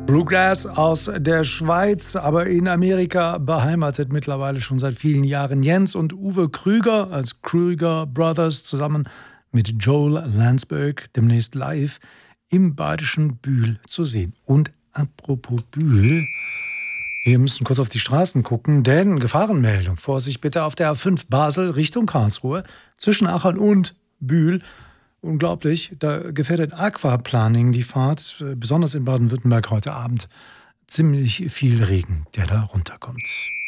Bluegrass aus der Schweiz, aber in Amerika beheimatet mittlerweile schon seit vielen Jahren. Jens und Uwe Krüger als Krüger Brothers zusammen mit Joel Landsberg demnächst live im badischen Bühl zu sehen. Und apropos Bühl, wir müssen kurz auf die Straßen gucken, denn Gefahrenmeldung. Vorsicht bitte auf der A5 Basel Richtung Karlsruhe zwischen Aachen und Bühl. Unglaublich, da gefährdet Aquaplaning die Fahrt, besonders in Baden-Württemberg heute Abend. Ziemlich viel Regen, der da runterkommt.